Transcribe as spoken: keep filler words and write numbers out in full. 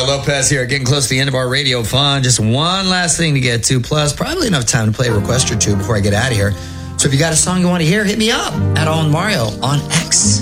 Mario Lopez here, getting close to the end of our radio fun. Just one last thing to get to, plus probably enough time to play a request or two before I get out of here. So if you got a song you want to hear, hit me up at On Mario on X.